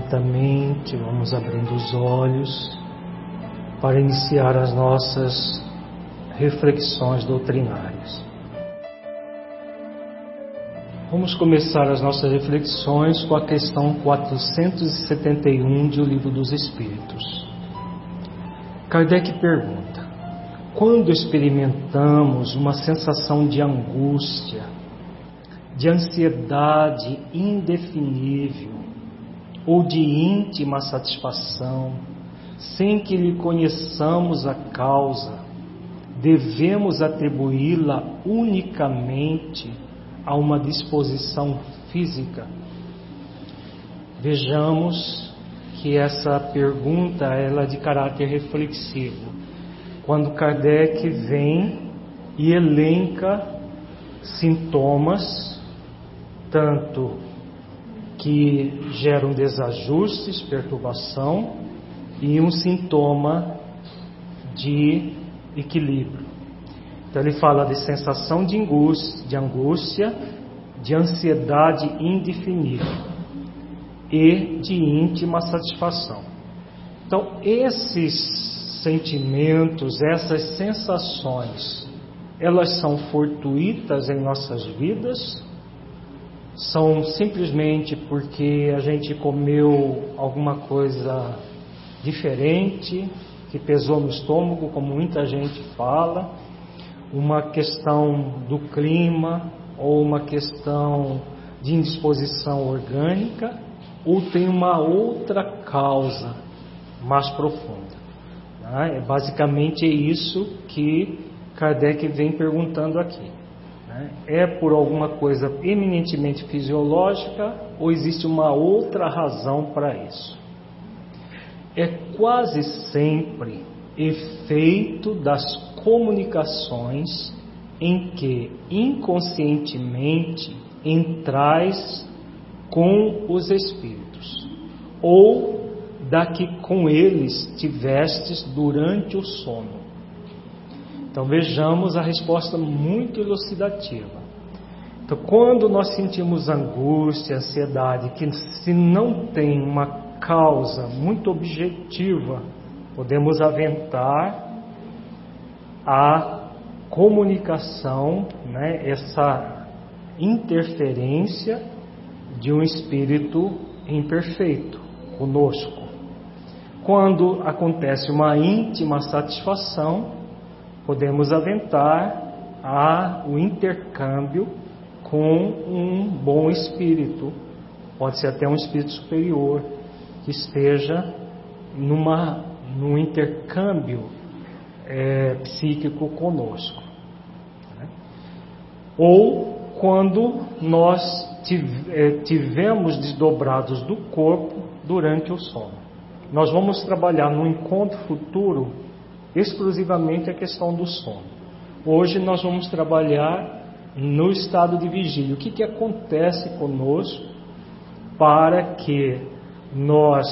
lentamente vamos abrindo os olhos para iniciar as nossas reflexões doutrinárias. Vamos começar as nossas reflexões com a questão 471 de O Livro dos Espíritos. Kardec pergunta: quando experimentamos uma sensação de angústia, de ansiedade indefinível ou de íntima satisfação, sem que lhe conheçamos a causa, devemos atribuí-la unicamente a uma disposição física? Vejamos que essa pergunta ela é de caráter reflexivo. Quando Kardec vem e elenca sintomas, tanto que geram desajustes, perturbação, e um sintoma de equilíbrio. Então ele fala de sensação de angústia, de ansiedade indefinível e de íntima satisfação. Então esses sentimentos, essas sensações, elas são fortuitas em nossas vidas? São simplesmente porque a gente comeu alguma coisa diferente, que pesou no estômago, como muita gente fala, uma questão do clima ou uma questão de indisposição orgânica, ou tem uma outra causa mais profunda? Basicamente é isso que Kardec vem perguntando aqui. É por alguma coisa eminentemente fisiológica ou existe uma outra razão para isso? É quase sempre efeito das comunicações em que inconscientemente entrais com os espíritos, ou da que com eles tivestes durante o sono. Então vejamos a resposta muito elucidativa. Então, quando nós sentimos angústia, ansiedade, que se não tem uma causa muito objetiva, podemos aventar a comunicação, essa interferência de um espírito imperfeito conosco. Quando acontece uma íntima satisfação, podemos aventar o intercâmbio com um bom espírito, pode ser até um espírito superior, que esteja num intercâmbio psíquico conosco. Ou quando nós tivemos desdobrados do corpo durante o sono. Nós vamos trabalhar no encontro futuro exclusivamente a questão do sono. Hoje nós vamos trabalhar no estado de vigília. O que acontece conosco para que nós,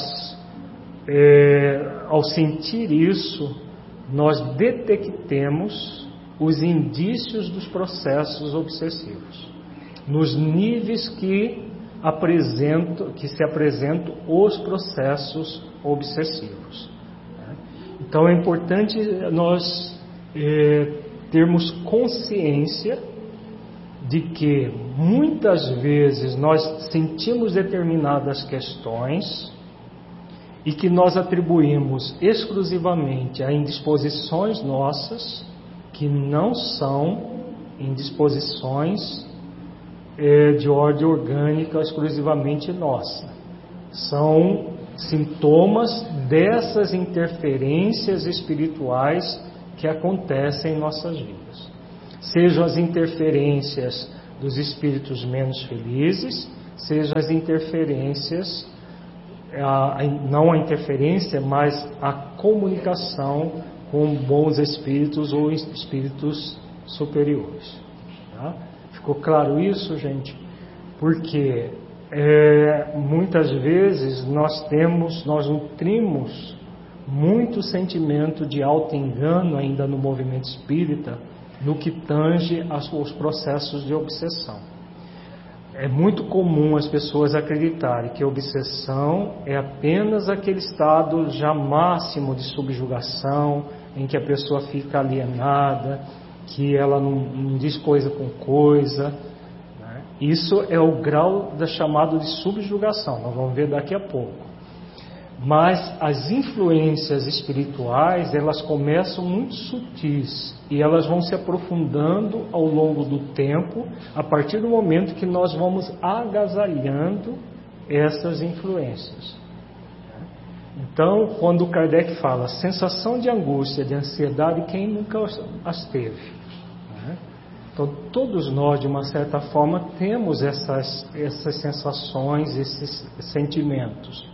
ao sentir isso, nós detectemos os indícios dos processos obsessivos, nos níveis que se apresentam os processos obsessivos. Então é importante nós termos consciência de que muitas vezes nós sentimos determinadas questões e que nós atribuímos exclusivamente a indisposições nossas, que não são indisposições de ordem orgânica exclusivamente nossa. São sintomas dessas interferências espirituais que acontecem em nossas vidas. Sejam as interferências dos espíritos menos felizes, sejam as interferências, não a interferência, mas a comunicação com bons espíritos ou espíritos superiores. Tá? Ficou claro isso, gente? Porque muitas vezes nós nutrimos muito sentimento de auto-engano ainda no movimento espírita, no que tange aos processos de obsessão. É muito comum as pessoas acreditarem que a obsessão é apenas aquele estado já máximo de subjugação, em que a pessoa fica alienada, que ela não diz coisa com coisa, né? Isso é o grau chamado de subjugação, nós vamos ver daqui a pouco. Mas as influências espirituais, elas começam muito sutis e elas vão se aprofundando ao longo do tempo, a partir do momento que nós vamos agasalhando essas influências. Então, quando Kardec fala sensação de angústia, de ansiedade, quem nunca as teve? Então, todos nós, de uma certa forma, temos essas sensações, esses sentimentos.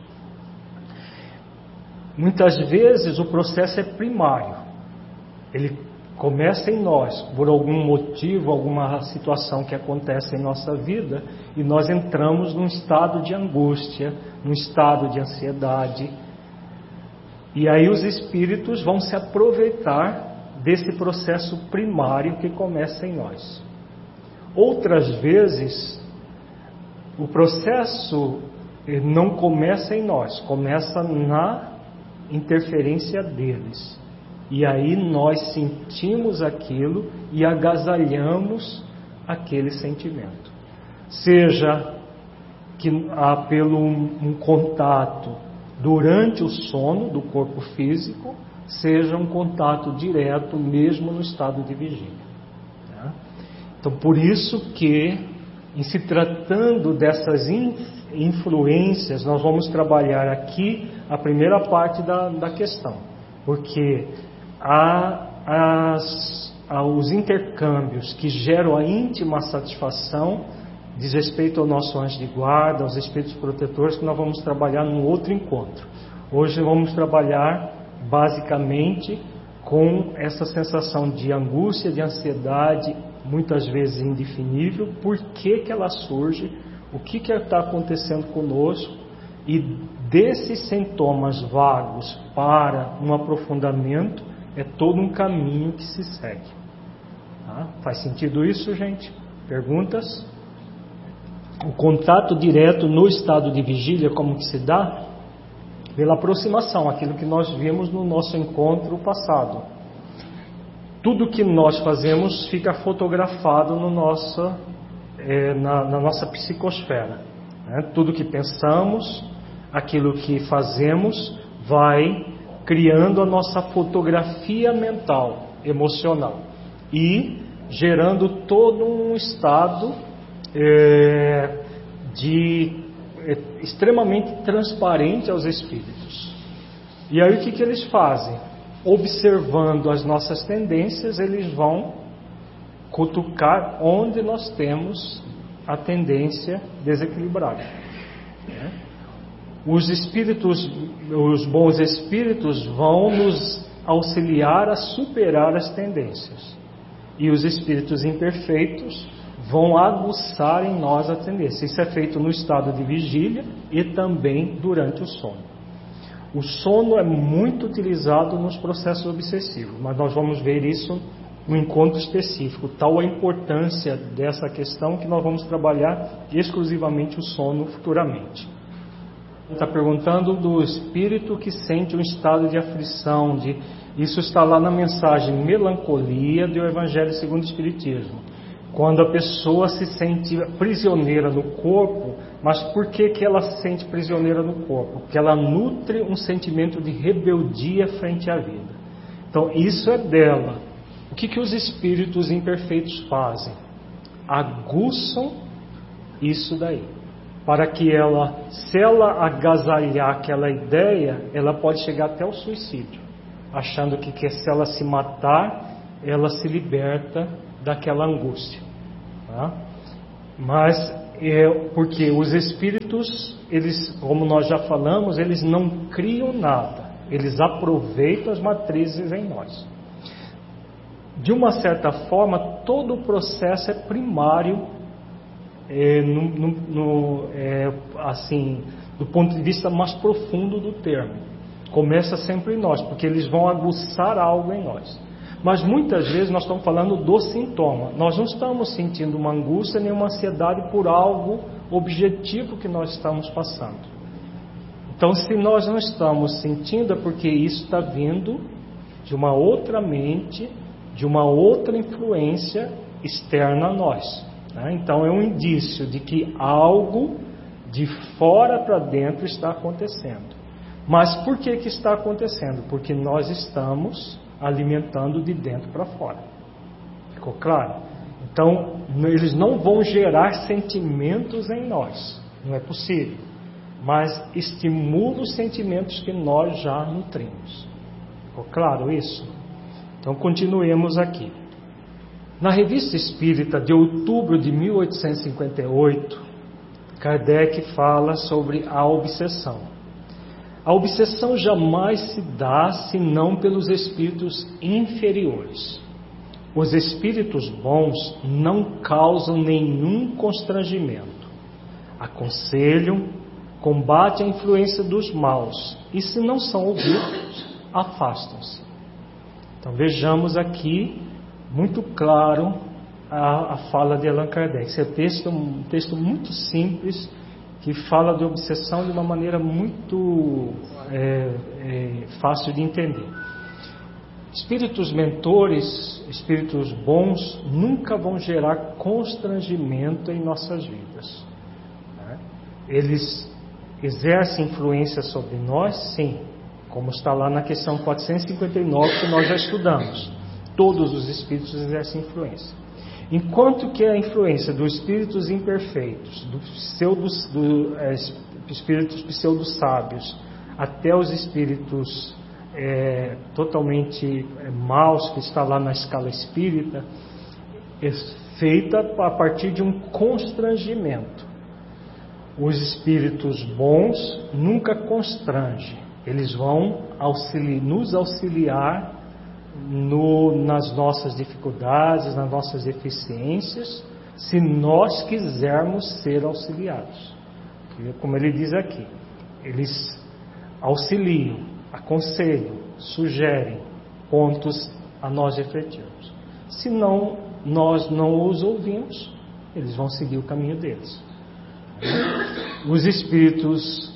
Muitas vezes o processo é primário, ele começa em nós, por algum motivo, alguma situação que acontece em nossa vida, e nós entramos num estado de angústia, num estado de ansiedade, e aí os espíritos vão se aproveitar desse processo primário que começa em nós. Outras vezes, o processo não começa em nós, começa na interferência deles. E aí nós sentimos aquilo e agasalhamos aquele sentimento. Seja que há pelo um contato durante o sono do corpo físico, seja um contato direto mesmo no estado de vigília. Tá? Então, por isso que, em se tratando dessas influências, nós vamos trabalhar aqui a primeira parte da questão, porque há os intercâmbios que geram a íntima satisfação, diz respeito ao nosso anjo de guarda, aos espíritos protetores, que nós vamos trabalhar num outro encontro. Hoje vamos trabalhar basicamente com essa sensação de angústia, de ansiedade, muitas vezes indefinível. Por que ela surge? O que está acontecendo conosco? E desses sintomas vagos para um aprofundamento é todo um caminho que se segue. Tá? Faz sentido isso, gente? Perguntas? O contato direto no estado de vigília, como que se dá? Pela aproximação, aquilo que nós vimos no nosso encontro passado. Tudo que nós fazemos fica fotografado no na nossa psicosfera. Né? Tudo que pensamos, aquilo que fazemos, vai criando a nossa fotografia mental, emocional, e gerando todo um estado extremamente transparente aos espíritos. E aí o que eles fazem? Observando as nossas tendências, eles vão cutucar onde nós temos a tendência desequilibrada. Os espíritos, os bons espíritos vão nos auxiliar a superar as tendências, e os espíritos imperfeitos vão aguçar em nós a tendência. Isso é feito no estado de vigília e também durante o sono. O sono é muito utilizado nos processos obsessivos, mas nós vamos ver isso no encontro específico. Tal a importância dessa questão que nós vamos trabalhar exclusivamente o sono futuramente. Está perguntando do espírito que sente um estado de aflição. Isso está lá na mensagem Melancolia do Evangelho segundo o Espiritismo. Quando a pessoa se sente prisioneira no corpo, mas por que ela se sente prisioneira no corpo? Porque ela nutre um sentimento de rebeldia frente à vida. Então, isso é dela. O que os espíritos imperfeitos fazem? Aguçam isso daí. Para que ela, se ela agasalhar aquela ideia, ela pode chegar até o suicídio, achando que se ela se matar, ela se liberta daquela angústia. Tá? Mas porque os espíritos, eles, como nós já falamos, eles não criam nada, eles aproveitam as matrizes em nós. De uma certa forma, todo o processo é primário, assim, do ponto de vista mais profundo do termo. Começa sempre em nós, porque eles vão aguçar algo em nós. Mas muitas vezes nós estamos falando do sintoma. Nós não estamos sentindo uma angústia nem uma ansiedade por algo objetivo que nós estamos passando. Então, se nós não estamos sentindo, é porque isso está vindo de uma outra mente, de uma outra influência externa a nós. Né? Então, é um indício de que algo de fora para dentro está acontecendo. Mas por que está acontecendo? Porque nós estamos alimentando de dentro para fora. Ficou claro? Então, eles não vão gerar sentimentos em nós. Não é possível. Mas estimula os sentimentos que nós já nutrimos. Ficou claro isso? Então, continuemos aqui. Na Revista Espírita de outubro de 1858, Kardec fala sobre a obsessão. A obsessão jamais se dá senão pelos espíritos inferiores. Os espíritos bons não causam nenhum constrangimento. Aconselham, combatem a influência dos maus e, se não são ouvidos, afastam-se. Então vejamos aqui, muito claro, a fala de Allan Kardec. Esse é um texto muito simples, que fala de obsessão de uma maneira muito fácil de entender. Espíritos mentores, espíritos bons, nunca vão gerar constrangimento em nossas vidas. Né? Eles exercem influência sobre nós, sim, como está lá na questão 459 que nós já estudamos. Todos os espíritos exercem influência. Enquanto que a influência dos espíritos imperfeitos, dos espíritos pseudo-sábios, até os espíritos totalmente maus, que está lá na escala espírita, é feita a partir de um constrangimento. Os espíritos bons nunca constrangem, eles vão nos auxiliar nas nossas dificuldades, nas nossas deficiências, se nós quisermos ser auxiliados. Como ele diz aqui, eles auxiliam, aconselham, sugerem pontos a nós refletirmos. Se não, nós não os ouvimos, eles vão seguir o caminho deles. Os espíritos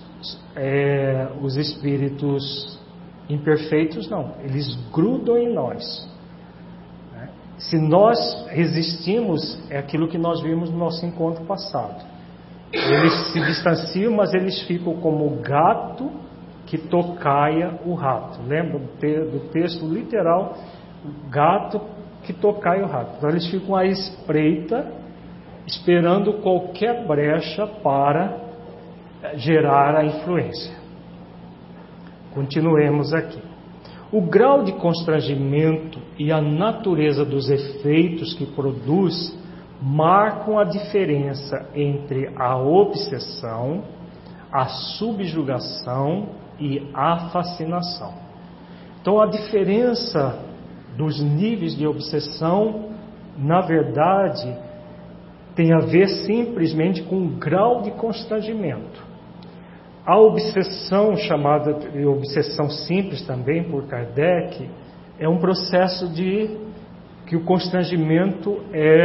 imperfeitos não, eles grudam em nós. Se nós resistimos, é aquilo que nós vimos no nosso encontro passado. Eles se distanciam, mas eles ficam como o gato que tocaia o rato. Lembra do texto literal? O gato que tocaia o rato. Então eles ficam à espreita, esperando qualquer brecha para gerar a influência. Continuemos aqui. O grau de constrangimento e a natureza dos efeitos que produz marcam a diferença entre a obsessão, a subjugação e a fascinação. Então, a diferença dos níveis de obsessão, na verdade, tem a ver simplesmente com o grau de constrangimento. A obsessão, chamada de obsessão simples também por Kardec, é um processo que o constrangimento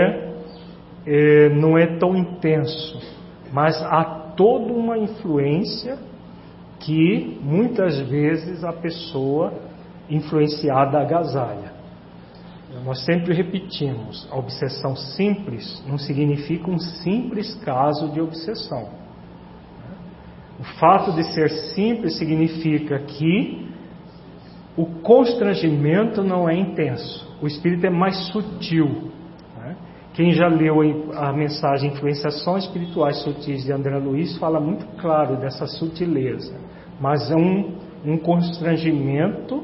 não é tão intenso, mas há toda uma influência que muitas vezes a pessoa influenciada agasalha. Nós sempre repetimos, a obsessão simples não significa um simples caso de obsessão. O fato de ser simples significa que o constrangimento não é intenso. O espírito é mais sutil. Né? Quem já leu a mensagem Influenciações Espirituais Sutis de André Luiz fala muito claro dessa sutileza. Mas é um constrangimento,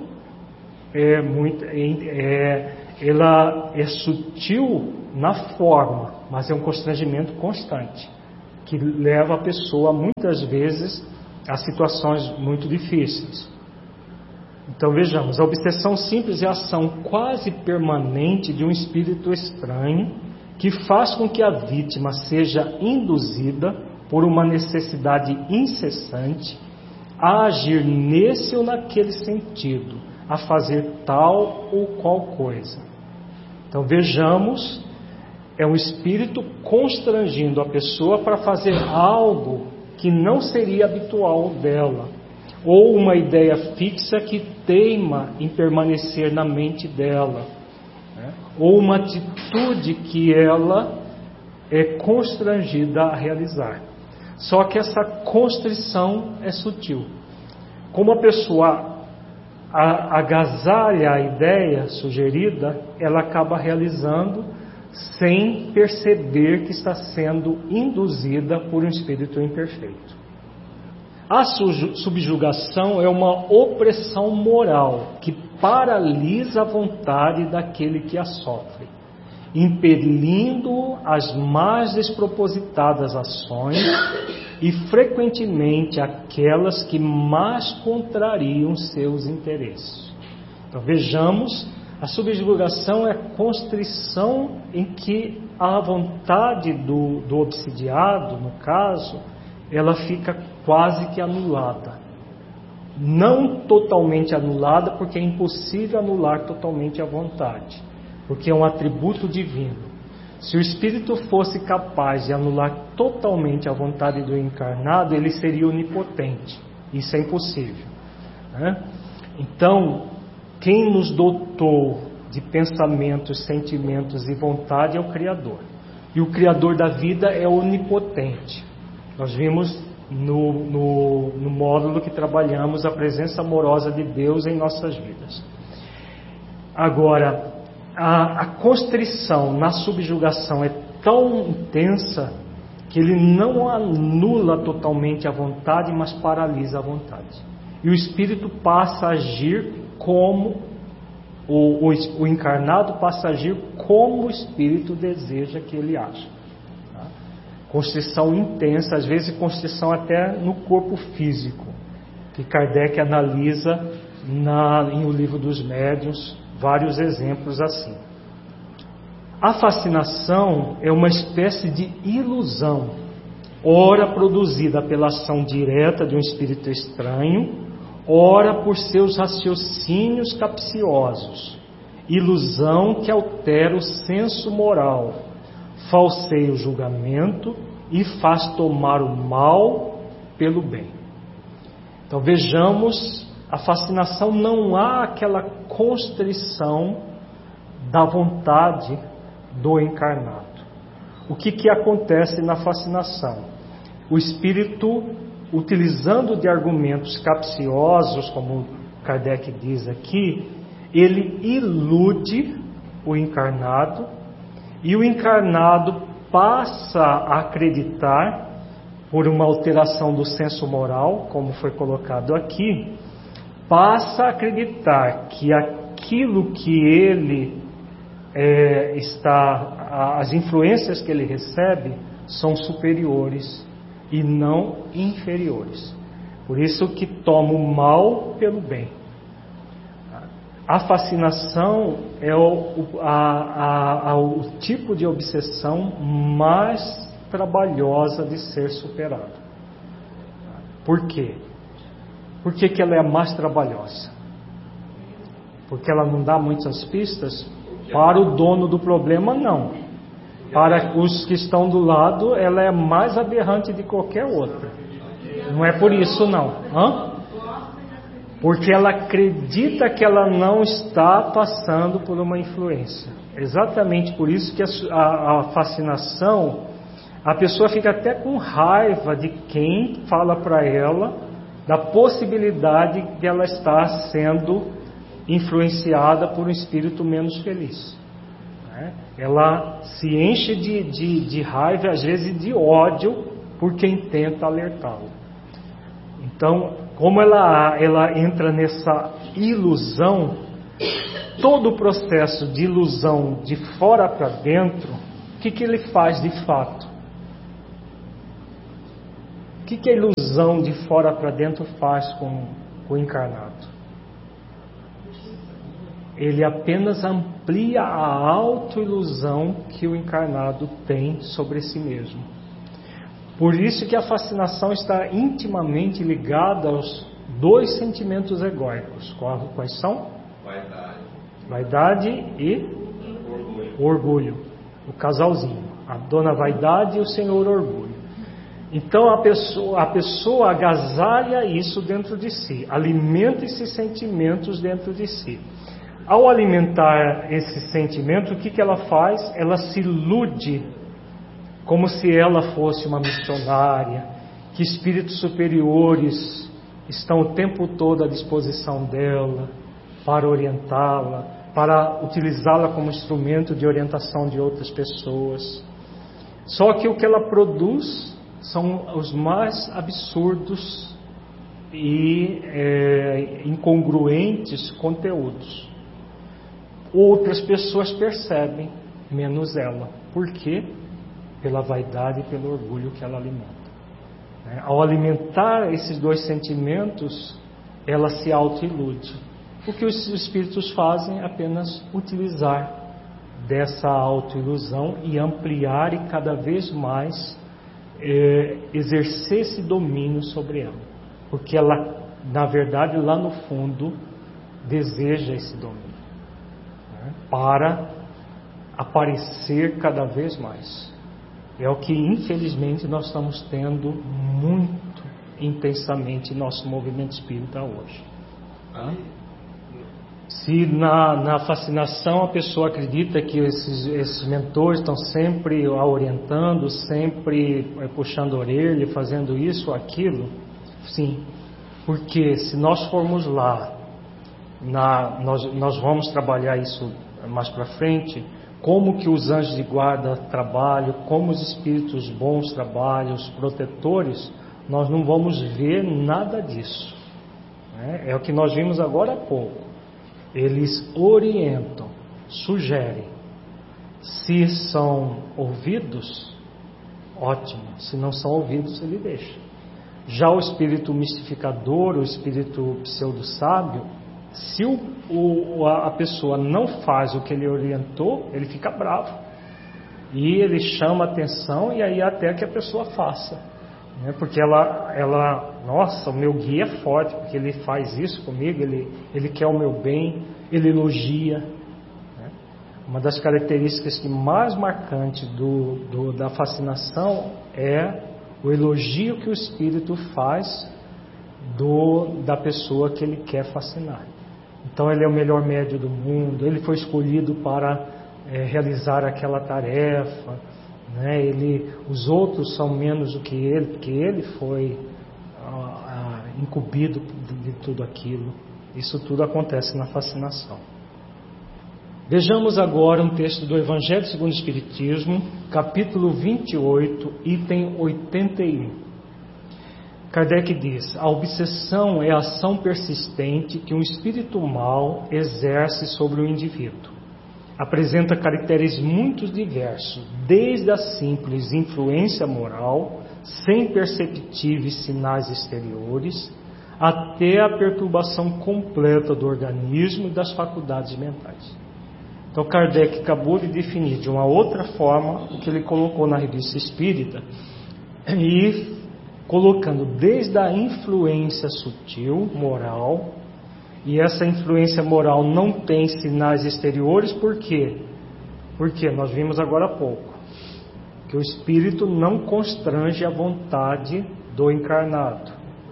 ela é sutil na forma, mas é um constrangimento constante, que leva a pessoa muitas vezes a situações muito difíceis. Então vejamos, a obsessão simples é a ação quase permanente de um espírito estranho que faz com que a vítima seja induzida por uma necessidade incessante a agir nesse ou naquele sentido, a fazer tal ou qual coisa. Então vejamos, é um espírito constrangindo a pessoa para fazer algo que não seria habitual dela, ou uma ideia fixa que teima em permanecer na mente dela, né? Ou uma atitude que ela é constrangida a realizar. Só que essa constrição é sutil. Como a pessoa agasalha a ideia sugerida, ela acaba realizando sem perceber que está sendo induzida por um espírito imperfeito. A subjugação é uma opressão moral que paralisa a vontade daquele que a sofre, impelindo as mais despropositadas ações e frequentemente aquelas que mais contrariam seus interesses. Então vejamos, a subjugação é a constrição em que a vontade do obsidiado, no caso, ela fica quase que anulada. Não totalmente anulada, porque é impossível anular totalmente a vontade, porque é um atributo divino. Se o espírito fosse capaz de anular totalmente a vontade do encarnado, ele seria onipotente. Isso é impossível, né? Então, quem nos dotou de pensamentos, sentimentos e vontade é o Criador. E o Criador da vida é onipotente. Nós vimos no módulo que trabalhamos a presença amorosa de Deus em nossas vidas. Agora, a constrição na subjugação é tão intensa que ele não anula totalmente a vontade, mas paralisa a vontade. E o espírito passa a agir como o encarnado passa a agir como o espírito deseja que ele haja. Tá? Constrição intensa, às vezes constrição até no corpo físico, que Kardec analisa em O Livro dos Médiuns, vários exemplos assim. A fascinação é uma espécie de ilusão, ora produzida pela ação direta de um espírito estranho, ora por seus raciocínios capciosos, ilusão que altera o senso moral, falseia o julgamento e faz tomar o mal pelo bem. Então vejamos, a fascinação não há aquela constrição da vontade do encarnado. O que acontece na fascinação? O espírito, utilizando de argumentos capciosos, como Kardec diz aqui, ele ilude o encarnado e o encarnado passa a acreditar, por uma alteração do senso moral, como foi colocado aqui, passa a acreditar que aquilo que ele as influências que ele recebe são superiores e não inferiores. Por isso que toma o mal pelo bem. A fascinação é o tipo de obsessão mais trabalhosa de ser superado. Por quê? Por que ela é a mais trabalhosa? Porque ela não dá muitas pistas? Para o dono do problema, não. Para os que estão do lado, ela é mais aberrante de qualquer outra. Não é por isso, não. Porque ela acredita que ela não está passando por uma influência. Exatamente por isso que a fascinação, a pessoa fica até com raiva de quem fala para ela da possibilidade de ela estar sendo influenciada por um espírito menos feliz. Ela se enche de raiva, às vezes de ódio, por quem tenta alertá-la. Então, como ela entra nessa ilusão, todo o processo de ilusão de fora para dentro, o que ele faz de fato? O que a ilusão de fora para dentro faz com o encarnado? Ele apenas amplia a autoilusão que o encarnado tem sobre si mesmo. Por isso que a fascinação está intimamente ligada aos dois sentimentos egóicos. Quais são? Vaidade e orgulho. O casalzinho. A dona vaidade e o senhor orgulho. Então a pessoa agasalha isso dentro de si, alimenta esses sentimentos dentro de si. Ao alimentar esse sentimento, o que ela faz? Ela se ilude como se ela fosse uma missionária, que espíritos superiores estão o tempo todo à disposição dela para orientá-la, para utilizá-la como instrumento de orientação de outras pessoas. Só que o que ela produz são os mais absurdos e incongruentes conteúdos. Outras pessoas percebem, menos ela. Por quê? Pela vaidade e pelo orgulho que ela alimenta. Ao alimentar esses dois sentimentos, ela se autoilude. O que os espíritos fazem é apenas utilizar dessa autoilusão e ampliar e cada vez mais exercer esse domínio sobre ela. Porque ela, na verdade, lá no fundo, deseja esse domínio, para aparecer cada vez mais. É o que, infelizmente, nós estamos tendo muito intensamente em nosso movimento espírita hoje. Se na fascinação a pessoa acredita que esses mentores estão sempre a orientando, sempre puxando a orelha, fazendo isso, aquilo, sim. Porque se nós formos lá, nós vamos trabalhar isso mais para frente, como que os anjos de guarda trabalham, como os espíritos bons trabalham, os protetores, nós não vamos ver nada disso. É o que nós vimos agora há pouco. Eles orientam, sugerem. Se são ouvidos, ótimo. Se não são ouvidos, ele deixa. Já o espírito mistificador, o espírito pseudo-sábio, se a pessoa não faz o que ele orientou, ele fica bravo. E ele chama atenção e aí até que a pessoa faça. Porque nossa, o meu guia é forte, porque ele faz isso comigo, ele quer o meu bem, ele elogia. Uma das características mais marcantes da fascinação é o elogio que o espírito faz da pessoa que ele quer fascinar. Então ele é o melhor médium do mundo, ele foi escolhido para realizar aquela tarefa, os outros são menos do que ele, porque ele foi incumbido de tudo aquilo. Isso tudo acontece na fascinação. Vejamos agora um texto do Evangelho segundo o Espiritismo, capítulo 28, item 81. Kardec diz: a obsessão é a ação persistente que um espírito mau exerce sobre o indivíduo. Apresenta caracteres muito diversos, desde a simples influência moral, sem perceptíveis sinais exteriores, até a perturbação completa do organismo e das faculdades mentais. Então Kardec acabou de definir de uma outra forma o que ele colocou na Revista Espírita, e colocando desde a influência sutil, moral. E essa influência moral não tem sinais exteriores, por quê? Porque nós vimos agora há pouco que o espírito não constrange a vontade do encarnado,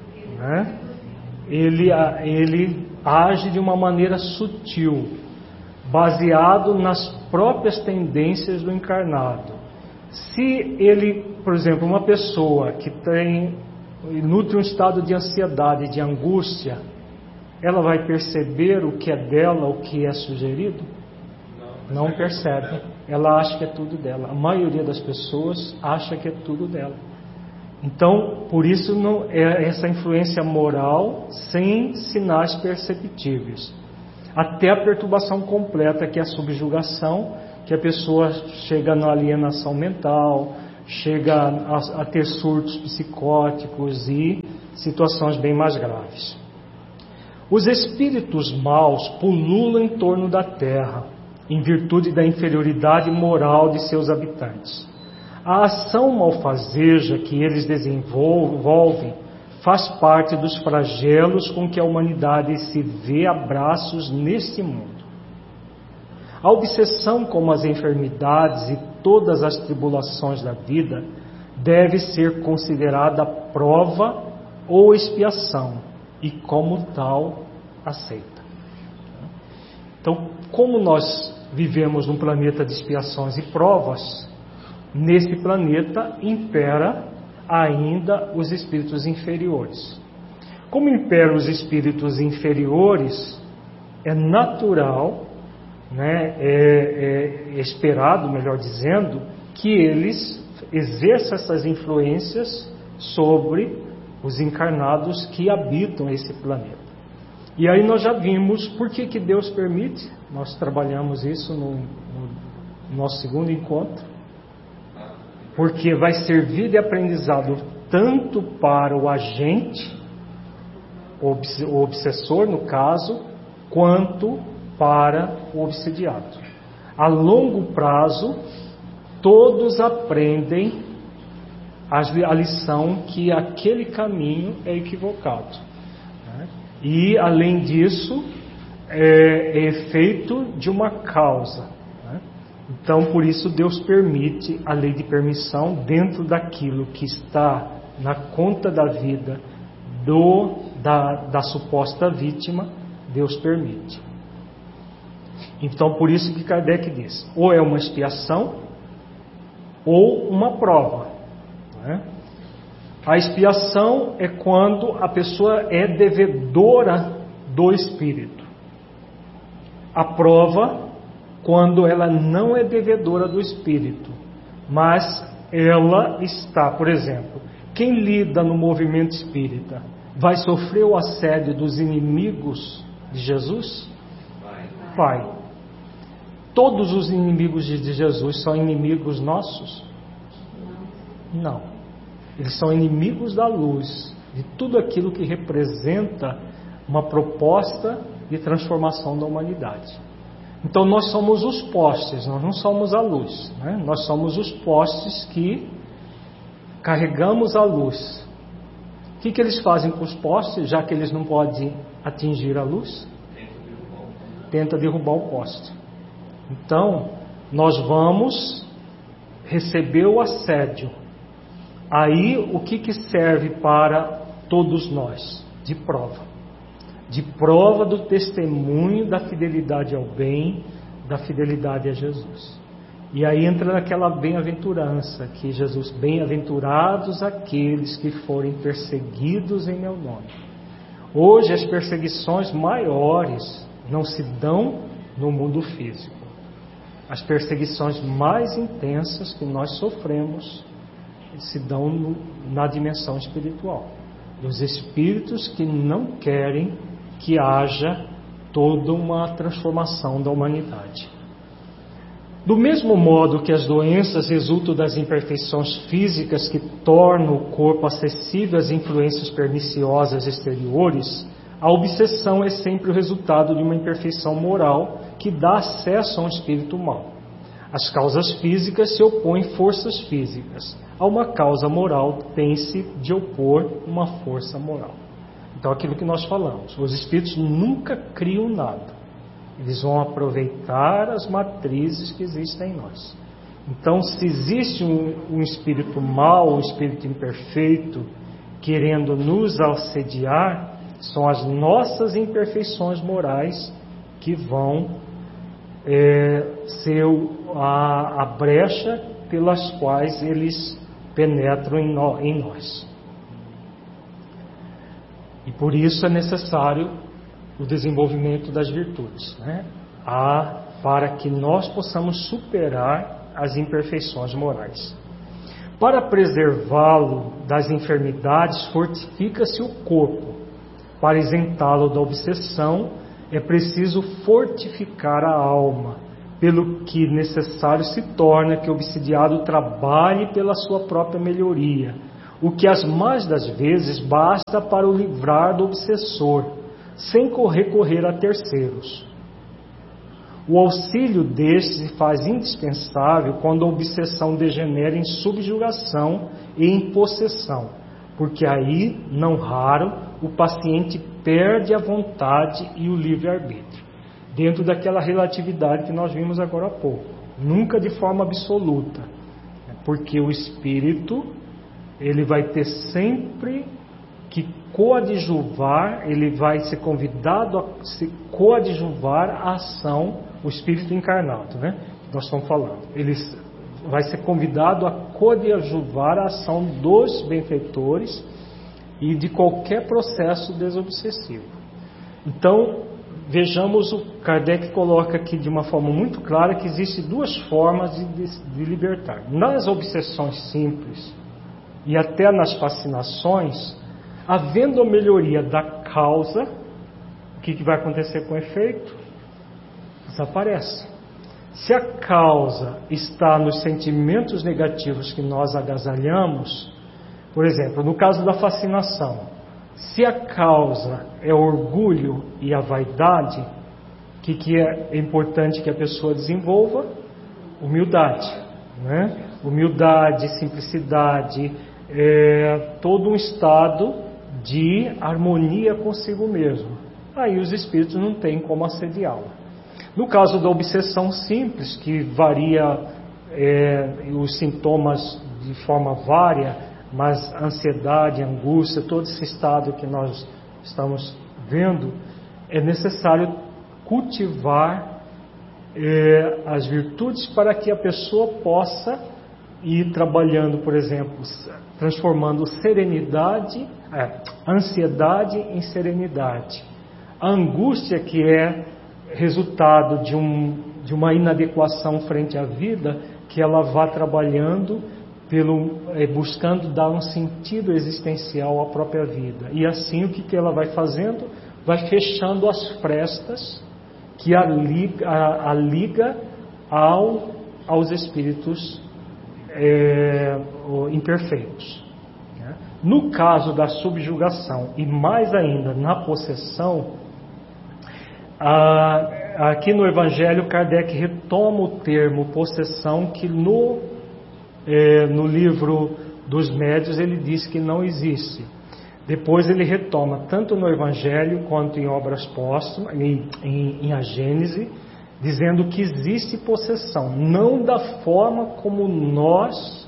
Ele age de uma maneira sutil, baseado nas próprias tendências do encarnado. Se ele, por exemplo, uma pessoa que nutre um estado de ansiedade, de angústia, ela vai perceber o que é dela, o que é sugerido? Não percebe. Ela acha que é tudo dela. A maioria das pessoas acha que é tudo dela. Então, por isso não é essa influência moral sem sinais perceptíveis. Até a perturbação completa, que é a subjugação, que a pessoa chega na alienação mental, chega a ter surtos psicóticos e situações bem mais graves. Os espíritos maus pululam em torno da terra, em virtude da inferioridade moral de seus habitantes. A ação malfazeja que eles desenvolvem faz parte dos flagelos com que a humanidade se vê a braços neste mundo. A obsessão, como as enfermidades e todas as tribulações da vida, deve ser considerada prova ou expiação e, como tal, aceita. Então, como nós vivemos num planeta de expiações e provas, nesse planeta impera ainda os espíritos inferiores. Como imperam os espíritos inferiores, é natural, é esperado, melhor dizendo, que eles exerçam essas influências sobre os encarnados que habitam esse planeta. E aí nós já vimos por que Deus permite. Nós trabalhamos isso no nosso segundo encontro. Porque vai servir de aprendizado tanto para o agente, o obsessor no caso, quanto para o obsidiado. A longo prazo, todos aprendem a lição que aquele caminho é equivocado. E, além disso, é efeito de uma causa. Então, por isso, Deus permite a lei de permissão dentro daquilo que está na conta da vida da suposta vítima, Deus permite. Então, por isso que Kardec diz, ou é uma expiação, ou uma prova. A expiação é quando a pessoa é devedora do espírito. A prova, quando ela não é devedora do espírito, mas ela está, por exemplo, quem lida no movimento espírita vai sofrer o assédio dos inimigos de Jesus? Vai. Todos os inimigos de Jesus são inimigos nossos? Não. Eles são inimigos da luz, de tudo aquilo que representa uma proposta de transformação da humanidade. Então nós somos os postes, nós não somos a luz, Nós somos os postes que carregamos a luz. O que eles fazem com os postes, já que eles não podem atingir a luz? Tenta derrubar o poste. Então, nós vamos receber o assédio. Aí, o que serve para todos nós? De prova. De prova do testemunho da fidelidade ao bem, da fidelidade a Jesus. E aí entra naquela bem-aventurança que Jesus, bem-aventurados aqueles que forem perseguidos em meu nome. Hoje as perseguições maiores não se dão no mundo físico. As perseguições mais intensas que nós sofremos se dão na dimensão espiritual. Dos espíritos que não querem que haja toda uma transformação da humanidade. Do mesmo modo que as doenças resultam das imperfeições físicas que tornam o corpo acessível às influências perniciosas exteriores, a obsessão é sempre o resultado de uma imperfeição moral que dá acesso a um espírito mau. As causas físicas se opõem forças físicas. A uma causa moral tem-se de opor uma força moral. Então, aquilo que nós falamos, os espíritos nunca criam nada. Eles vão aproveitar as matrizes que existem em nós. Então, se existe um espírito mau, um espírito imperfeito, querendo nos assediar, são as nossas imperfeições morais que vão ser a brecha pelas quais eles penetram em nós. E por isso é necessário o desenvolvimento das virtudes, para que nós possamos superar as imperfeições morais. Para preservá-lo das enfermidades, fortifica-se o corpo. Para isentá-lo da obsessão, é preciso fortificar a alma, pelo que necessário se torna que o obsidiado trabalhe pela sua própria melhoria, o que as mais das vezes basta para o livrar do obsessor, sem recorrer a terceiros. O auxílio deste se faz indispensável quando a obsessão degenera em subjugação e em possessão, porque aí, não raro, o paciente perde a vontade e o livre-arbítrio, dentro daquela relatividade que nós vimos agora há pouco, nunca de forma absoluta, porque o espírito, ele vai ter sempre que coadjuvar, ele vai ser convidado a se coadjuvar a ação, o espírito encarnado, né? Nós estamos falando, ele vai ser convidado a coadjuvar a ação dos benfeitores e de qualquer processo desobsessivo. Então, vejamos, o Kardec coloca aqui de uma forma muito clara que existem duas formas de libertar. Nas obsessões simples e até nas fascinações, havendo a melhoria da causa, o que vai acontecer com o efeito? Desaparece. Se a causa está nos sentimentos negativos que nós agasalhamos, por exemplo, no caso da fascinação, se a causa é o orgulho e a vaidade, o que é importante que a pessoa desenvolva? Humildade, né? Humildade, simplicidade, todo um estado de harmonia consigo mesmo. Aí os espíritos não têm como assediá-la. No caso da obsessão simples, que varia os sintomas de forma vária, mas ansiedade, angústia, todo esse estado que nós estamos vendo, é necessário cultivar as virtudes para que a pessoa possa ir trabalhando, por exemplo, transformando serenidade, ansiedade em serenidade. A angústia, que é resultado de uma inadequação frente à vida, que ela vá trabalhando buscando dar um sentido existencial à própria vida. E assim o que ela vai fazendo? Vai fechando as frestas que a liga aos espíritos imperfeitos. No caso da subjugação e mais ainda na possessão, aqui no Evangelho Kardec retoma o termo possessão, que no livro dos Médiuns ele diz que não existe. Depois ele retoma tanto no Evangelho quanto em obras póstumas, em A Gênese, dizendo que existe possessão, não da forma como nós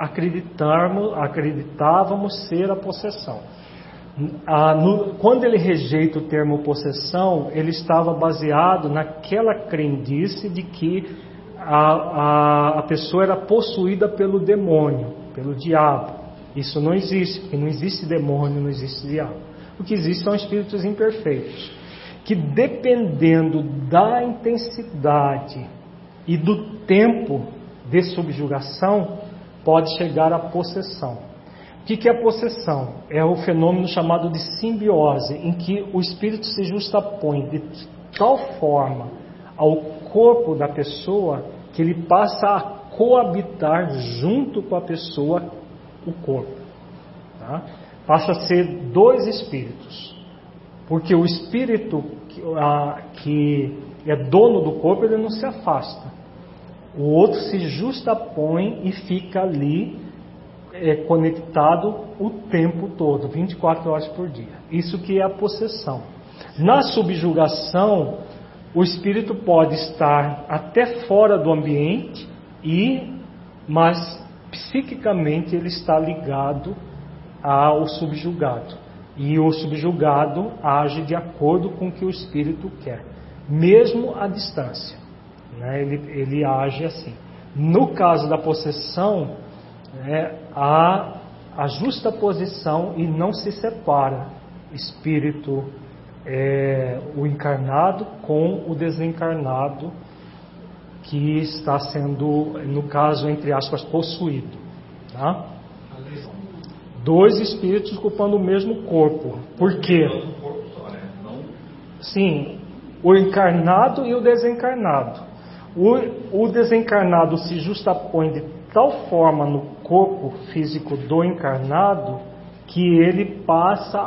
acreditávamos ser a possessão. Quando ele rejeita o termo possessão, ele estava baseado naquela crendice de que a pessoa era possuída pelo demônio, pelo diabo. Isso não existe, porque não existe demônio, não existe diabo. O que existe são espíritos imperfeitos, que dependendo da intensidade e do tempo de subjugação, pode chegar à possessão. O que é a possessão? É o fenômeno chamado de simbiose, em que o espírito se justapõe de tal forma ao corpo da pessoa que ele passa a coabitar junto com a pessoa o corpo. Tá? Passa a ser dois espíritos, porque o espírito que é dono do corpo, ele não se afasta. O outro se justapõe e fica ali conectado o tempo todo, 24 horas por dia. Isso que é a possessão. Na subjugação, o espírito pode estar até fora do ambiente, mas psiquicamente ele está ligado ao subjugado. E o subjugado age de acordo com o que o espírito quer, mesmo à distância. Né? Ele age assim. No caso da possessão, há a justa posição e não se separa espírito, o encarnado com o desencarnado, que está sendo, no caso, entre aspas, possuído. Tá? Dois espíritos ocupando o mesmo corpo. Por quê? Sim, o encarnado e o desencarnado. O desencarnado se justapõe de tal forma no corpo físico do encarnado que ele passa